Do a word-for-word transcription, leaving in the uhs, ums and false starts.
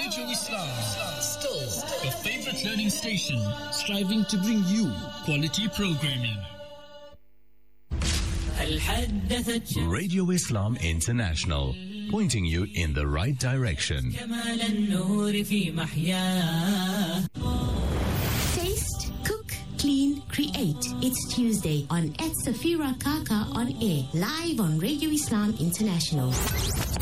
Radio Islam, still your favorite learning station, striving to bring you quality programming. Radio Islam International, pointing you in the right direction. Taste, cook, clean, create. It's Tuesday on Et Safira Kaka on air, live on Radio Islam International.